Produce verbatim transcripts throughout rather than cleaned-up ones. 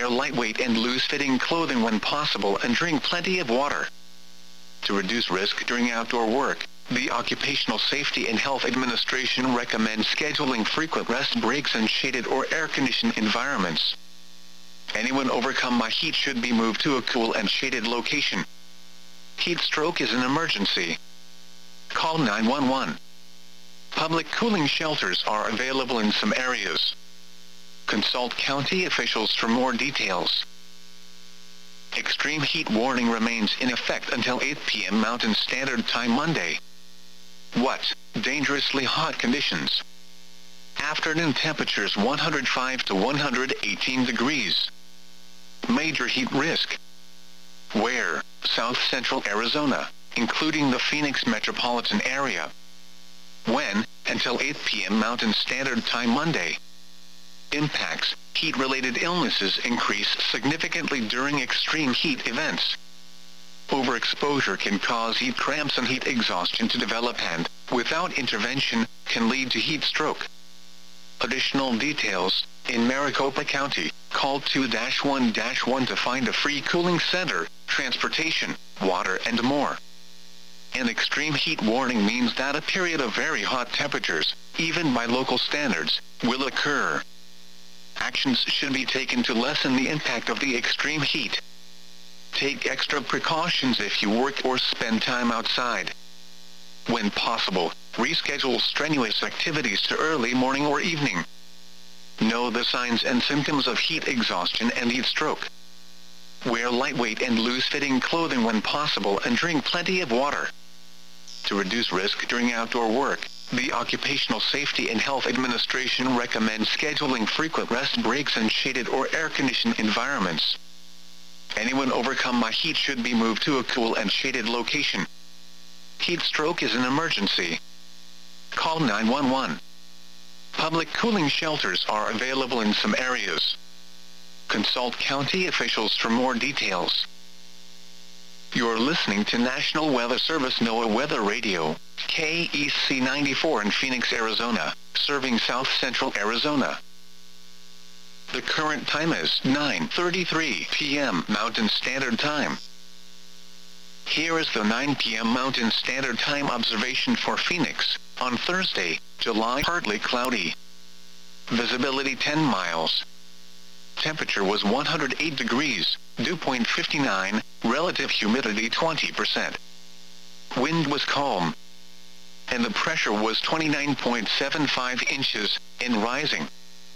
Wear lightweight and loose-fitting clothing when possible and drink plenty of water. To reduce risk during outdoor work, the Occupational Safety and Health Administration recommends scheduling frequent rest breaks in shaded or air-conditioned environments. Anyone overcome by heat should be moved to a cool and shaded location. Heat stroke is an emergency. Call nine one one. Public cooling shelters are available in some areas. Consult county officials for more details. Extreme heat warning remains in effect until eight p m Mountain Standard Time Monday. What? Dangerously hot conditions. Afternoon temperatures one hundred five to one hundred eighteen degrees. Major heat risk. Where? South Central Arizona, including the Phoenix metropolitan area. When? Until eight p m Mountain Standard Time Monday. Impacts. Heat-related illnesses increase significantly during extreme heat events. Overexposure can cause heat cramps and heat exhaustion to develop and, without intervention, can lead to heat stroke. Additional details. In Maricopa County, call two one one to find a free cooling center, transportation, water and more. An extreme heat warning means that a period of very hot temperatures, even by local standards, will occur. Actions should be taken to lessen the impact of the extreme heat. Take extra precautions if you work or spend time outside. When possible, reschedule strenuous activities to early morning or evening. Know the signs and symptoms of heat exhaustion and heat stroke. Wear lightweight and loose-fitting clothing when possible and drink plenty of water. To reduce risk during outdoor work, the Occupational Safety and Health Administration recommends scheduling frequent rest breaks in shaded or air-conditioned environments. Anyone overcome by heat should be moved to a cool and shaded location. Heat stroke is an emergency. Call nine one one. Public cooling shelters are available in some areas. Consult county officials for more details. You're listening to National Weather Service NOAA Weather Radio, K E C ninety-four in Phoenix, Arizona, serving South Central Arizona. The current time is nine thirty-three p m Mountain Standard Time. Here is the nine p m Mountain Standard Time observation for Phoenix, on Thursday, July. Partly cloudy. Visibility ten miles. Temperature was one hundred eight degrees, dew point fifty-nine, relative humidity twenty percent. Wind was calm. And the pressure was twenty-nine point seven five inches, and rising.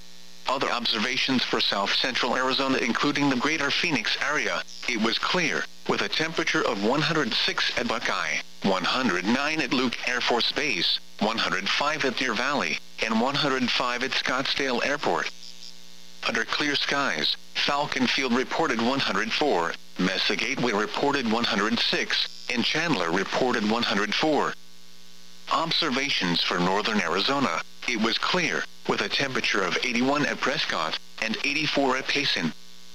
Other observations for South Central Arizona including the greater Phoenix area, it was clear, with a temperature of one hundred six at Buckeye, one hundred nine at Luke Air Force Base, one hundred five at Deer Valley, and one hundred five at Scottsdale Airport. Under clear skies, Falcon Field reported one hundred four, Mesa Gateway reported one hundred six, and Chandler reported one hundred four. Observations for northern Arizona, it was clear, with a temperature of eighty-one at Prescott, and eighty-four at Payson.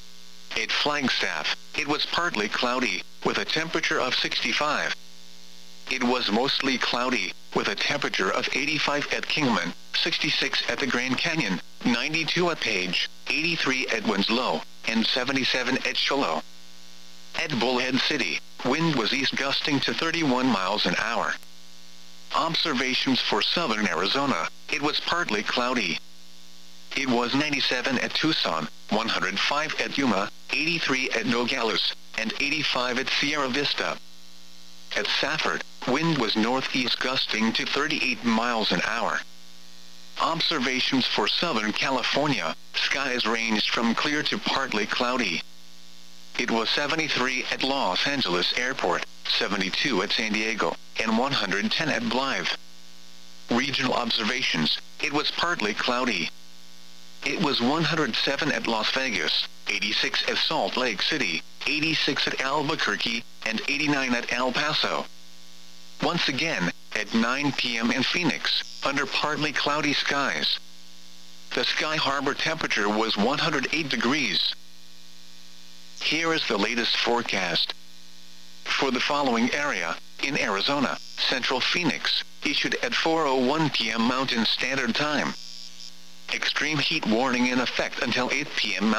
At Flagstaff, it was partly cloudy, with a temperature of sixty-five. It was mostly cloudy, with a temperature of eighty-five at Kingman, sixty-six at the Grand Canyon, ninety-two at Page, eighty-three at Winslow, and seventy-seven at Shiloh. At Bullhead City, wind was east gusting to thirty-one miles an hour. Observations for southern Arizona, it was partly cloudy. It was ninety-seven at Tucson, one hundred five at Yuma, eighty-three at Nogales, and eighty-five at Sierra Vista. At Safford, wind was northeast gusting to thirty-eight miles an hour. Observations for Southern California, skies ranged from clear to partly cloudy. It was seventy-three at Los Angeles Airport, seventy-two at San Diego, and one hundred ten at Blythe. Regional observations, it was partly cloudy. It was one hundred seven at Las Vegas, eighty-six at Salt Lake City, eighty-six at Albuquerque, and eighty-nine at El Paso. Once again, at nine p m in Phoenix, under partly cloudy skies. The Sky Harbor temperature was one hundred eight degrees. Here is the latest forecast. For the following area, in Arizona, Central Phoenix, issued at four oh one p m Mountain Standard Time. Extreme heat warning in effect until eight p m